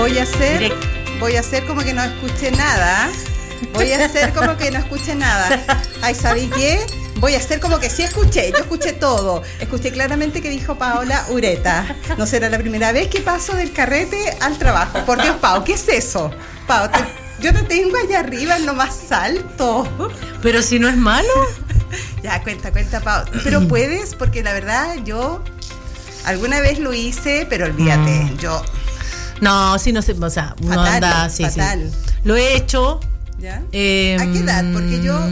Voy a hacer como que no escuché nada. Ay, ¿sabí qué? Voy a hacer como que sí escuché. Yo escuché todo. Escuché claramente que dijo Paola Ureta. No será la primera vez que paso del carrete al trabajo. Por Dios, Pao, ¿qué es eso? Pao, yo te tengo allá arriba en lo más alto. Pero si no es malo. Ya, cuenta, Pao. Pero puedes, porque la verdad yo alguna vez lo hice, pero olvídate, yo... No, sí, no sé, o sea, uno fatal, anda... Sí, fatal. Sí. Lo he hecho. ¿Ya? ¿A qué edad? Porque yo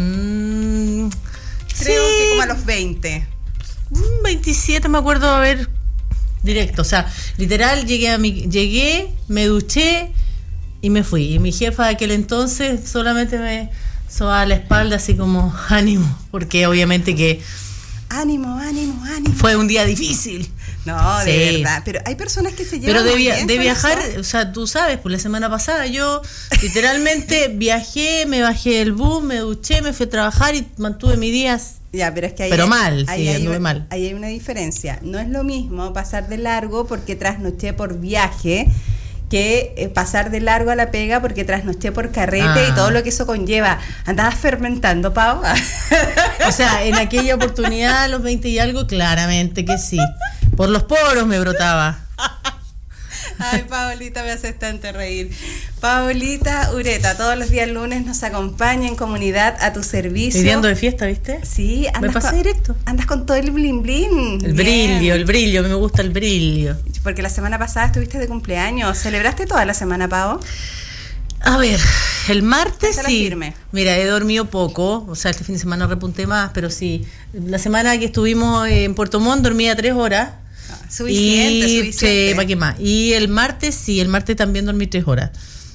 creo que como a los 20. 27 me acuerdo haber directo, o sea, literal llegué, me duché y me fui. Y mi jefa de aquel entonces solamente me sobaba la espalda así como ánimo, porque obviamente que ánimo. fue un día difícil. No, sí. De verdad, pero hay personas que se llevan. Pero de viajar, o sea, tú sabes, pues la semana pasada yo literalmente viajé, me bajé del bus, me duché, me fui a trabajar y mantuve mis días. Ya, pero es que anduve mal. Ahí hay una diferencia. No es lo mismo pasar de largo porque trasnoché por viaje que pasar de largo a la pega porque trasnoché por carrete y todo lo que eso conlleva. ¿Andabas fermentando, Pau? O sea, en aquella oportunidad, a los 20 y algo, claramente que sí. Por los poros me brotaba. Ay, Paolita, me haces tanto reír. Paolita Ureta, todos los días lunes nos acompaña en comunidad a tu servicio. Estoy de fiesta, ¿viste? Sí, me pasé directo. Andas con todo el blin blin. El brillo, me gusta el brillo. Porque la semana pasada estuviste de cumpleaños. ¿Celebraste toda la semana, Pao? A ver, el martes sí. Firme. Mira, he dormido poco, o sea, este fin de semana repunté más, pero sí. La semana que estuvimos en Puerto Montt dormía 3 horas. Suficiente. Sí, ¿para qué más? Y el martes también dormí 3 horas.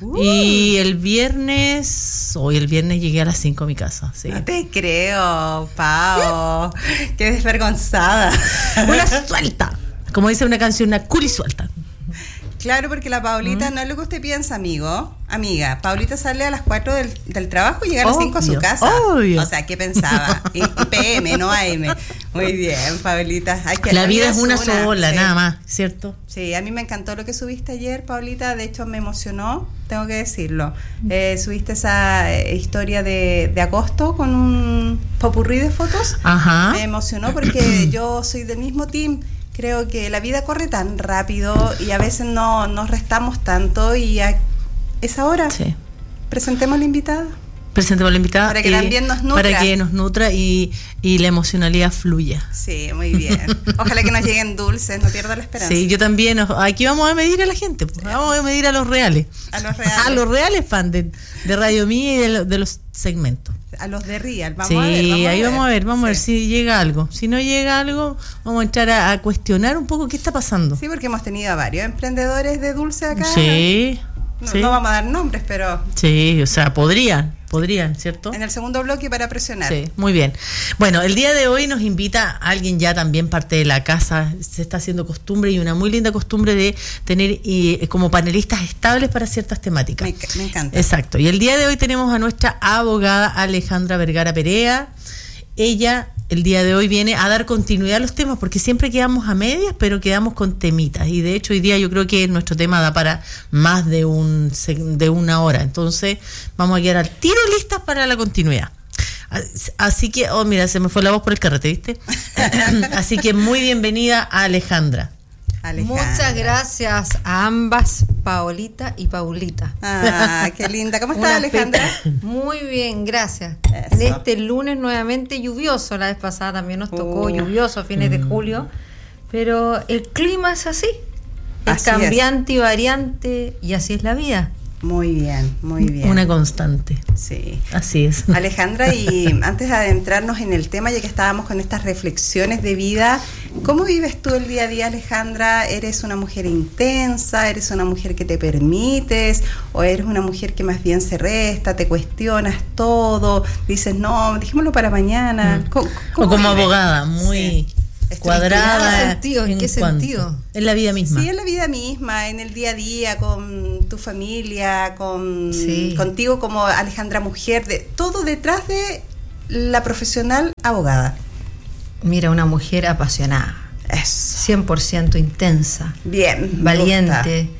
Y el viernes llegué a las 5 a mi casa. Sí. No te creo, Pao. Qué desvergonzada. Una suelta. Como dice una canción, una culi suelta. Claro, porque la Paolita no es lo que usted piensa, amiga. Paolita sale a las 4 del trabajo y llega a las 5 a su casa. Obvio. O sea, ¿qué pensaba? Y PM, no AM. Muy bien, Paolita. La vida es una sola, sí. Nada más, ¿cierto? Sí, a mí me encantó lo que subiste ayer, Paolita. De hecho, me emocionó, tengo que decirlo. Subiste esa historia de agosto con un popurrí de fotos. Ajá. Me emocionó porque yo soy del mismo team. Creo que la vida corre tan rápido y a veces no nos restamos tanto y a esa hora presentemos a la invitada. Para que también nos nutra. Para que nos nutra y la emocionalidad fluya. Sí, muy bien. Ojalá que nos lleguen dulces, no pierda la esperanza. Sí, yo también. Aquí vamos a medir a la gente. Vamos a medir a los reales. A los reales fans de Radio Mía y de los segmentos. A los de Real, vamos a ver si llega algo. Si no llega algo, vamos a entrar a cuestionar un poco qué está pasando. Sí, porque hemos tenido a varios emprendedores de dulce acá. Sí. No vamos a dar nombres, pero... Sí, o sea, podrían, ¿cierto? En el segundo bloque para presionar. Sí, muy bien. Bueno, el día de hoy nos invita alguien ya también parte de la casa. Se está haciendo costumbre y una muy linda costumbre de tener como panelistas estables para ciertas temáticas. Me encanta. Exacto. Y el día de hoy tenemos a nuestra abogada Alejandra Vergara Perea. Ella el día de hoy viene a dar continuidad a los temas, porque siempre quedamos a medias, pero quedamos con temitas. Y de hecho hoy día yo creo que nuestro tema da para más de una hora. Entonces vamos a quedar al tiro listas para la continuidad. Así que, mira, se me fue la voz por el carrete, ¿viste? Así que muy bienvenida a Alejandra. Muchas gracias a ambas, Paolita y Paulita. Ah, qué linda. ¿Cómo estás, Alejandra? Muy bien, gracias. Eso. En este lunes nuevamente lluvioso, la vez pasada también nos tocó lluvioso a fines de julio, pero el clima es así, es cambiante y variante, y así es la vida. Muy bien, muy bien. Una constante. Sí. Así es. Alejandra, y antes de adentrarnos en el tema, ya que estábamos con estas reflexiones de vida, ¿cómo vives tú el día a día, Alejandra? ¿Eres una mujer intensa? ¿Eres una mujer que te permites? ¿O eres una mujer que más bien se resta, te cuestionas todo? Dices, no, dejémoslo para mañana. O como abogada, muy... cuadrada. ¿En qué sentido? En la vida misma. Sí, en la vida misma, en el día a día, con tu familia, contigo como Alejandra mujer, de todo detrás de la profesional abogada. Mira, una mujer apasionada. Eso. 100% intensa. Bien. Valiente.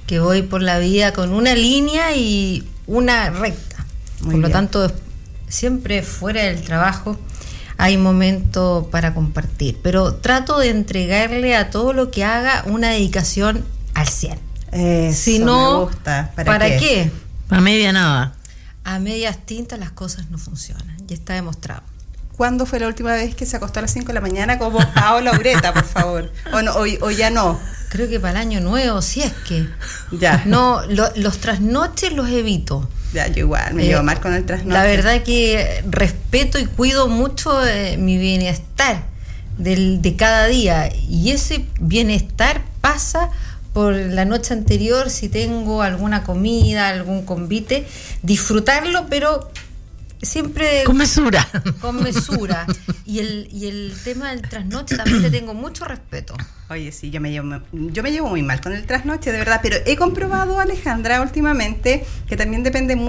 que voy por la vida con una línea y una recta. Por lo tanto, siempre fuera del trabajo hay momentos para compartir, pero trato de entregarle a todo lo que haga una dedicación al 100. Si no, me gusta. ¿Para qué? A media nada. A medias tintas las cosas no funcionan, ya está demostrado. ¿Cuándo fue la última vez que se acostó a las 5 de la mañana como Paola Ureta, por favor? ¿O ya no? Creo que para el año nuevo, si es que. Ya. No, los trasnoches los evito. Ya, yo igual, me llevo mal con el trasnoche. La verdad que respeto y cuido mucho mi bienestar de cada día. Y ese bienestar pasa por la noche anterior, si tengo alguna comida, algún convite, disfrutarlo, pero siempre con mesura. Con mesura. Y el tema del trasnoche también le tengo mucho respeto. Oye, sí, yo me llevo muy mal con el trasnoche, de verdad, pero he comprobado, Alejandra, últimamente, que también depende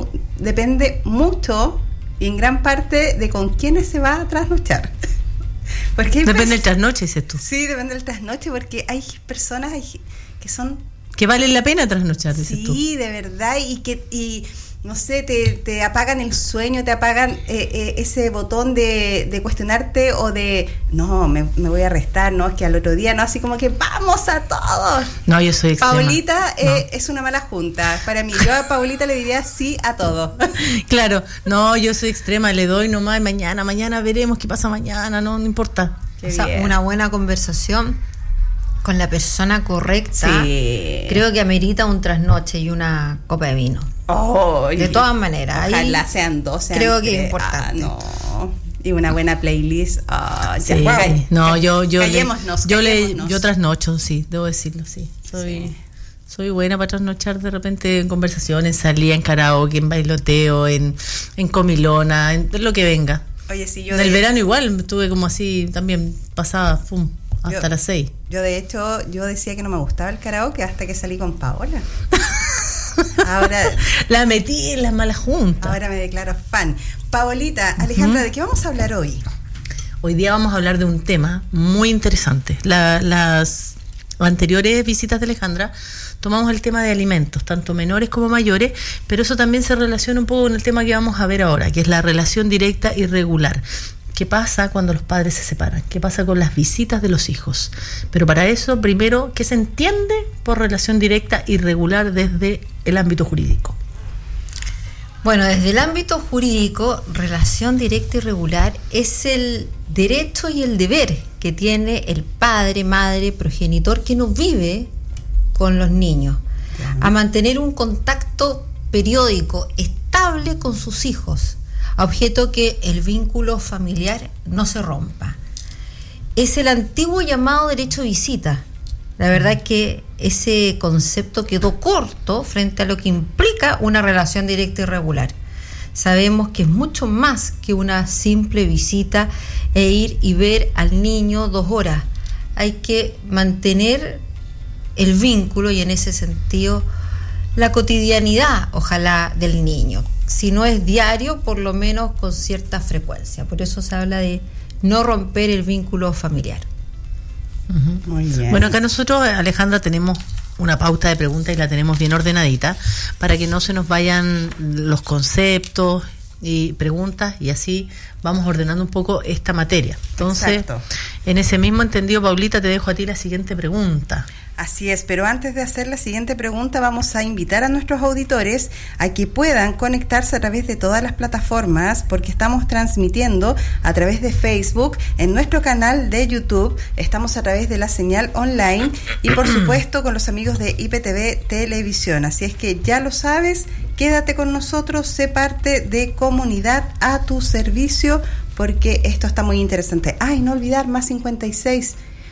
mucho y en gran parte de con quiénes se va a trasnochar. Porque depende del trasnoche, dices tú. Sí, depende del trasnoche, porque hay personas que son... que valen la pena trasnochar, dices tú. Sí, de verdad, y no sé, te apagan el sueño, te apagan ese botón de cuestionarte o de, no, me voy a restar, no, es que al otro día, no, así como que vamos a todos. No, yo soy extrema. Paulita es una mala junta, para mí, yo a Paulita le diría sí a todo. Claro, no, yo soy extrema, le doy nomás, mañana veremos qué pasa mañana, no importa. O sea, una buena conversación con la persona correcta, sí, creo que amerita un trasnoche y una copa de vino. Oh, de todas maneras. Ojalá sean 12. Creo que es importante. No. Y una buena playlist. Sí. Wow. No, yo trasnocho, sí, debo decirlo, sí. Soy buena para trasnochar de repente en conversaciones, salía en karaoke, en bailoteo, en comilona, en lo que venga. Oye, sí, en el verano igual estuve como así, también pasaba, hasta las 6. Yo de hecho, decía que no me gustaba el karaoke hasta que salí con Paola. Ahora la metí en las malas juntas. Ahora me declaro fan. Paolita, Alejandra, ¿de qué vamos a hablar hoy? Hoy día vamos a hablar de un tema muy interesante. Las anteriores visitas de Alejandra tomamos el tema de alimentos, tanto menores como mayores, pero eso también se relaciona un poco con el tema que vamos a ver ahora, que es la relación directa y regular. ¿Qué pasa cuando los padres se separan? ¿Qué pasa con las visitas de los hijos? Pero para eso, primero, ¿qué se entiende por relación directa y regular desde el ámbito jurídico? Bueno, desde el ámbito jurídico, relación directa y regular es el derecho y el deber que tiene el padre, madre, progenitor que no vive con los niños, a mantener un contacto periódico, estable con sus hijos, a objeto que el vínculo familiar no se rompa. Es el antiguo llamado derecho de visita. La verdad es que ese concepto quedó corto frente a lo que implica una relación directa y regular. Sabemos que es mucho más que una simple visita e ir y ver al niño 2 horas. Hay que mantener el vínculo y en ese sentido la cotidianidad, ojalá, del niño. Si no es diario, por lo menos con cierta frecuencia. Por eso se habla de no romper el vínculo familiar. Uh-huh. Muy bien. Bueno, acá nosotros, Alejandra, tenemos una pauta de preguntas y la tenemos bien ordenadita para que no se nos vayan los conceptos y preguntas, y así vamos ordenando un poco esta materia. Entonces, exacto. En ese mismo entendido, Paulita, te dejo a ti la siguiente pregunta. Así es, pero antes de hacer la siguiente pregunta vamos a invitar a nuestros auditores a que puedan conectarse a través de todas las plataformas, porque estamos transmitiendo a través de Facebook, en nuestro canal de YouTube, estamos a través de la señal online y por supuesto con los amigos de IPTV Televisión. Así es que ya lo sabes, quédate con nosotros, sé parte de Comunidad a tu servicio, porque esto está muy interesante. Ay, no olvidar, más 56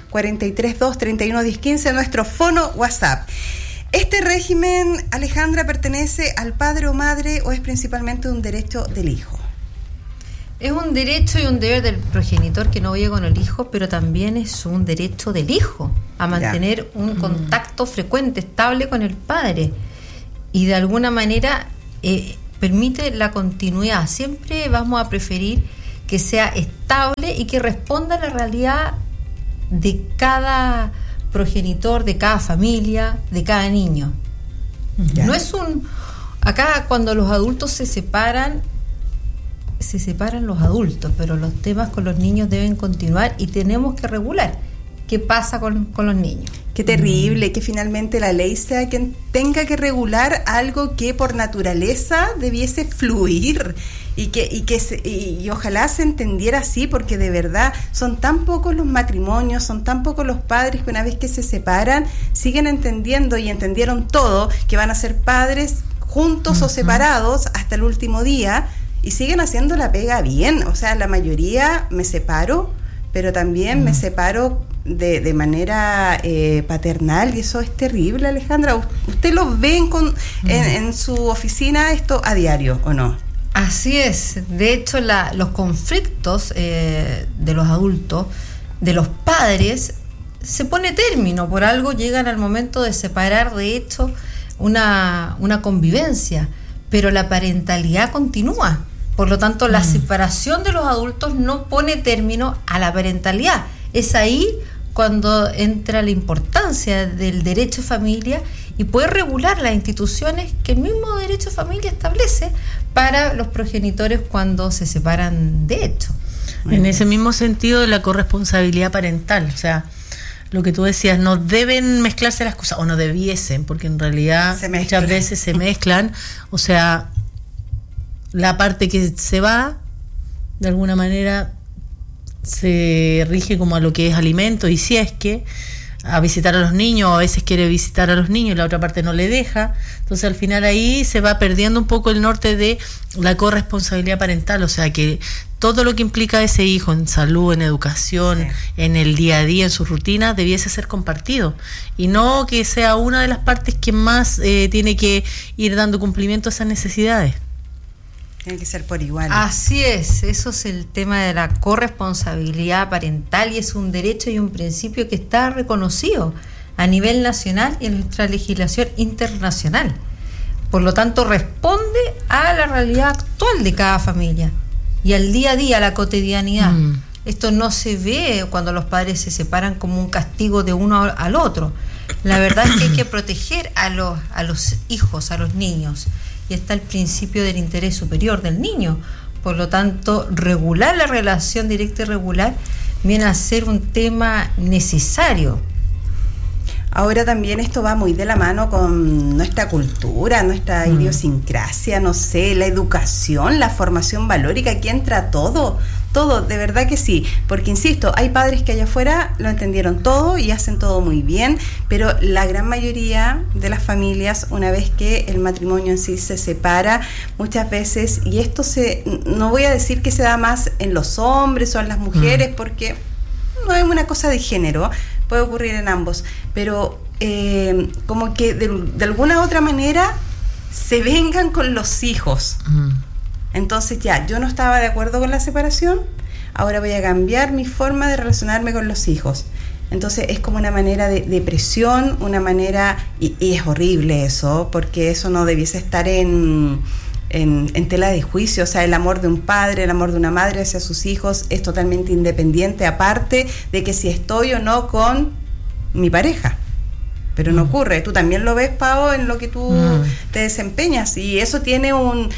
43 2 31 10 15, nuestro fono WhatsApp. ¿Este régimen, Alejandra, pertenece al padre o madre o es principalmente un derecho del hijo? Es un derecho y un deber del progenitor que no vive con el hijo, pero también es un derecho del hijo a mantener un contacto frecuente, estable con el padre, y de alguna manera permite la continuidad. Siempre vamos a preferir que sea estable y que responda a la realidad de cada progenitor, de cada familia, de cada niño. No es acá cuando los adultos se separan los adultos, pero los temas con los niños deben continuar y tenemos que regular qué pasa con los niños. Qué terrible que finalmente la ley sea quien tenga que regular algo que por naturaleza debiese fluir y ojalá se entendiera así, porque de verdad son tan pocos los matrimonios, son tan pocos los padres que una vez que se separan siguen entendiendo y entendieron todo, que van a ser padres juntos o separados hasta el último día y siguen haciendo la pega bien. O sea, la mayoría me separo, pero también me separo de manera paternal, y eso es terrible, Alejandra. ¿Usted lo ve en su oficina esto a diario o no? Así es. De hecho, los conflictos de los adultos, de los padres, se pone término. Por algo llegan al momento de separar, de hecho, una convivencia, pero la parentalidad continúa. Por lo tanto, la separación de los adultos no pone término a la parentalidad. Es ahí cuando entra la importancia del derecho a familia y poder regular las instituciones que el mismo derecho a familia establece para los progenitores cuando se separan de hecho. En ese mismo sentido, la corresponsabilidad parental, o sea, lo que tú decías, no deben mezclarse las cosas, o no debiesen, porque en realidad muchas veces se mezclan, o sea, la parte que se va, de alguna manera, se rige como a lo que es alimento, y si es que a visitar a los niños, a veces quiere visitar a los niños y la otra parte no le deja, entonces al final ahí se va perdiendo un poco el norte de la corresponsabilidad parental, o sea que todo lo que implica ese hijo en salud, en educación, en el día a día, en su rutina, debiese ser compartido y no que sea una de las partes que más tiene que ir dando cumplimiento a esas necesidades. Tiene que ser por igual. Así es, eso es el tema de la corresponsabilidad parental y es un derecho y un principio que está reconocido a nivel nacional y en nuestra legislación internacional. Por lo tanto, responde a la realidad actual de cada familia y al día a día, a la cotidianidad. Esto no se ve cuando los padres se separan como un castigo de uno al otro. La verdad es que hay que proteger a los hijos, a los niños. Y está el principio del interés superior del niño. Por lo tanto, regular la relación directa y regular viene a ser un tema necesario. Ahora también esto va muy de la mano con nuestra cultura, nuestra idiosincrasia, no sé, la educación, la formación valórica, aquí entra todo, de verdad que sí, porque insisto, hay padres que allá afuera lo entendieron todo y hacen todo muy bien, pero la gran mayoría de las familias, una vez que el matrimonio en sí se separa, muchas veces, y esto no voy a decir que se da más en los hombres o en las mujeres, porque no es una cosa de género, puede ocurrir en ambos, pero como que de alguna otra manera se vengan con los hijos. Entonces ya, yo no estaba de acuerdo con la separación, ahora voy a cambiar mi forma de relacionarme con los hijos. Entonces es como una manera de presión, una manera, y es horrible eso, porque eso no debiese estar en tela de juicio. O sea, el amor de un padre, el amor de una madre hacia sus hijos es totalmente independiente, aparte de que si estoy o no con mi pareja. Pero no ocurre. Tú también lo ves, Pao, en lo que tú te desempeñas, y eso tiene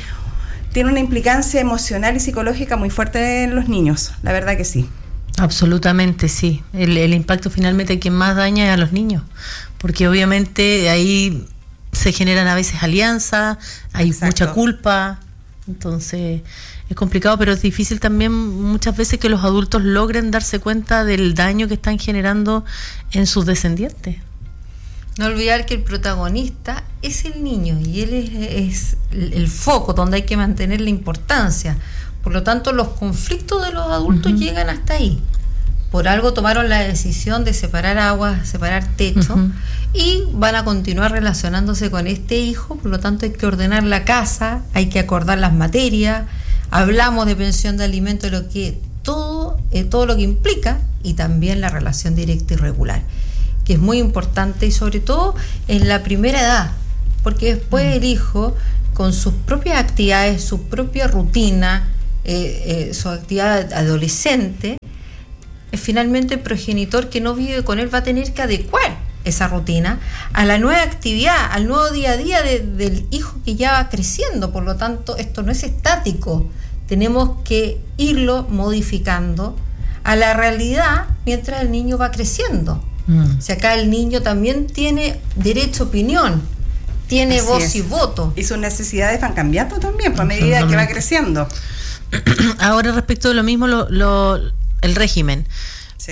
una implicancia emocional y psicológica muy fuerte en los niños, la verdad que sí. Absolutamente, sí. El impacto finalmente quien más daña es a los niños, porque obviamente ahí se generan a veces alianzas, hay mucha culpa, entonces es complicado, pero es difícil también muchas veces que los adultos logren darse cuenta del daño que están generando en sus descendientes. No olvidar que el protagonista es el niño y él es el foco donde hay que mantener la importancia. Por lo tanto, los conflictos de los adultos llegan hasta ahí. Por algo tomaron la decisión de separar aguas, separar techo, y van a continuar relacionándose con este hijo. Por lo tanto, hay que ordenar la casa, hay que acordar las materias, hablamos de pensión de alimentos, todo lo que implica, y también la relación directa y regular, que es muy importante, y sobre todo en la primera edad, porque después el hijo, con sus propias actividades, su propia rutina, su actividad adolescente, finalmente el progenitor que no vive con él va a tener que adecuar esa rutina, a la nueva actividad, al nuevo día a día del hijo que ya va creciendo. Por lo tanto, esto no es estático, tenemos que irlo modificando a la realidad mientras el niño va creciendo. Si acá el niño también tiene derecho a opinión, tiene voz y voto. Y sus necesidades van cambiando también a medida que va creciendo. Ahora, respecto de lo mismo, el régimen. Sí.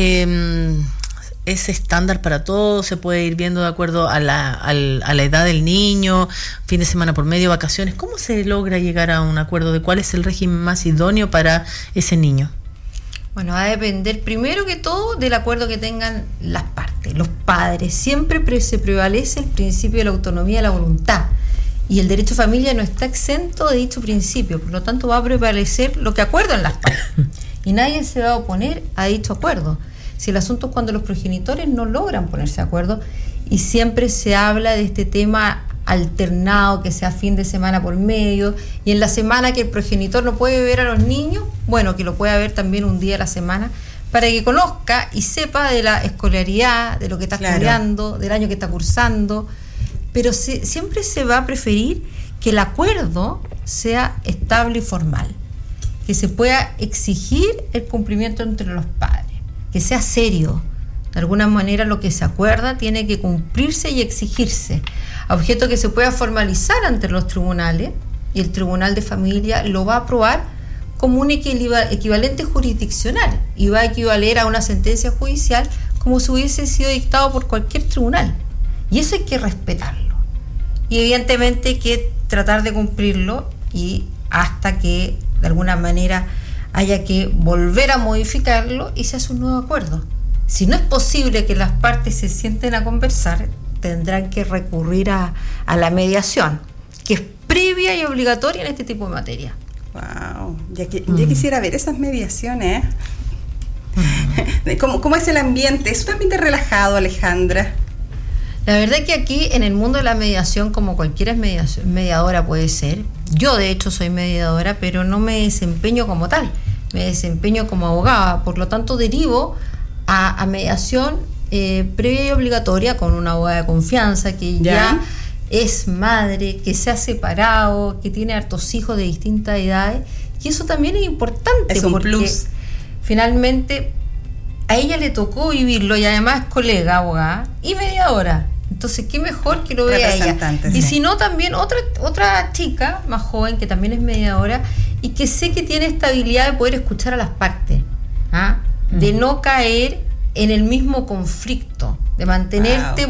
¿Es estándar para todos? ¿Se puede ir viendo de acuerdo a la edad del niño? ¿Fin de semana por medio, vacaciones? ¿Cómo se logra llegar a un acuerdo de cuál es el régimen más idóneo para ese niño? Bueno, va a depender primero que todo del acuerdo que tengan las partes, los padres. Siempre se prevalece el principio de la autonomía de la voluntad, y el derecho a familia no está exento de dicho principio, por lo tanto va a prevalecer lo que acuerdan las partes y nadie se va a oponer a dicho acuerdo. Si el asunto es cuando los progenitores no logran ponerse de acuerdo, y siempre se habla de este tema alternado, que sea fin de semana por medio, y en la semana que el progenitor no puede ver a los niños, bueno, que lo pueda ver también un día a la semana, para que conozca y sepa de la escolaridad, de lo que está estudiando, del año que está cursando. Pero siempre se va a preferir que el acuerdo sea estable y formal, que se pueda exigir el cumplimiento entre los padres, que sea serio. De alguna manera lo que se acuerda tiene que cumplirse y exigirse, a objeto que se pueda formalizar ante los tribunales, y el Tribunal de Familia lo va a aprobar como un equivalente jurisdiccional, y va a equivaler a una sentencia judicial como si hubiese sido dictado por cualquier tribunal, y eso hay que respetarlo, y evidentemente hay que tratar de cumplirlo, y hasta que de alguna manera haya que volver a modificarlo y se hace un nuevo acuerdo. Si no es posible que las partes se sienten a conversar, tendrán que recurrir a la mediación, que es previa y obligatoria en este tipo de materia. Wow, ya quisiera ver esas mediaciones. ¿Cómo es el ambiente? ¿Es un ambiente relajado, Alejandra? La verdad es que aquí en el mundo de la mediación, como cualquiera mediadora puede ser, yo de hecho soy mediadora, pero no me desempeño como tal, me desempeño como abogada, por lo tanto derivo a mediación previa y obligatoria con una abogada de confianza que ya es madre, que se ha separado, que tiene hartos hijos de distintas edades, y eso también es importante. Es un plus. Finalmente a ella le tocó vivirlo, y además es colega, abogada y mediadora. Entonces, qué mejor que lo vea ella. Sí. Y si no, también otra chica más joven que también es mediadora y que sé que tiene esta habilidad de poder escuchar a las partes, de no caer en el mismo conflicto, de mantenerte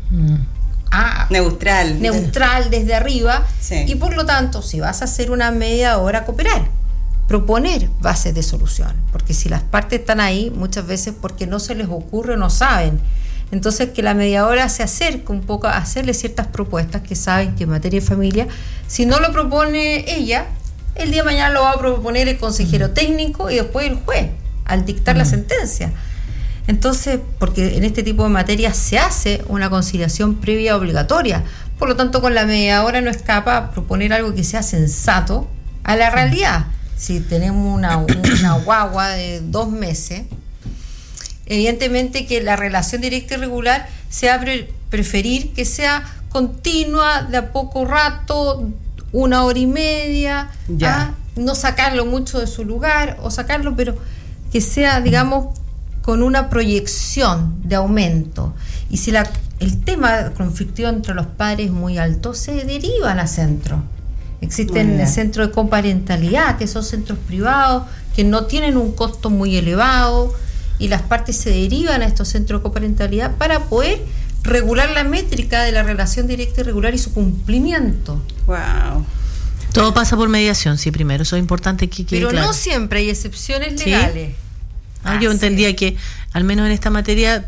neutral desde arriba. Sí. Y por lo tanto, si vas a ser una mediadora, cooperar, proponer bases de solución, porque si las partes están ahí, muchas veces porque no se les ocurre, no saben. Entonces, que la mediadora se acerque un poco a hacerle ciertas propuestas que saben que en materia de familia, si no lo propone ella, el día de mañana lo va a proponer el consejero técnico y después el juez, al dictar la sentencia. Entonces, porque en este tipo de materias se hace una conciliación previa obligatoria, por lo tanto, con la mediadora no escapa a proponer algo que sea sensato a la realidad. Si tenemos una guagua de 2 meses, evidentemente que la relación directa y regular se va a preferir que sea continua, de a poco rato, 1 hora y media, no sacarlo mucho de su lugar, o sacarlo, pero que sea, digamos, con una proyección de aumento. Y si el tema conflictivo entre los padres es muy alto, se derivan a centros. Existen centros de coparentalidad, que son centros privados, que no tienen un costo muy elevado, y las partes se derivan a estos centros de coparentalidad para poder regular la métrica de la relación directa y regular y su cumplimiento. Wow. Todo pasa por mediación, sí, primero, eso es importante que quede Pero claro. No siempre, hay excepciones legales. ¿Sí? Yo entendía que, al menos en esta materia,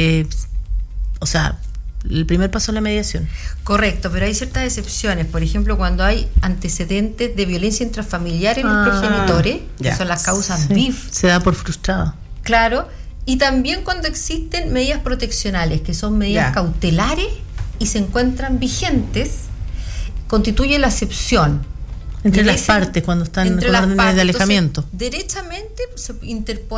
el primer paso es la mediación. Correcto, pero hay ciertas excepciones. Por ejemplo, cuando hay antecedentes de violencia intrafamiliar en los progenitores, que son las causas BIF. Se da por frustrado. Claro, y también cuando existen medidas proteccionales, que son medidas cautelares y se encuentran vigentes, constituye la excepción. Entre las partes, cuando están con órdenes de alejamiento. Entonces, derechamente se interpone